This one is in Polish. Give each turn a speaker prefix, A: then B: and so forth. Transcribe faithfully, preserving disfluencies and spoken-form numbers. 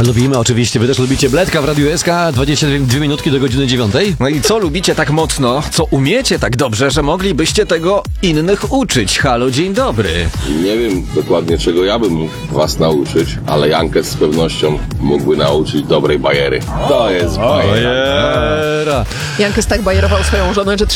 A: Lubimy oczywiście, wy też lubicie Bledka w Radiu S K, dwadzieścia dwie minutki do godziny dziewiątej.
B: No i co lubicie tak mocno, co umiecie tak dobrze, że moglibyście tego innych uczyć? Halo, dzień dobry.
C: Nie wiem dokładnie, czego ja bym mógł was nauczyć, ale Jankę z pewnością mógłby nauczyć dobrej bajery. To jest bajera.
A: Ojera.
D: Jankes tak bajerował swoją żonę, że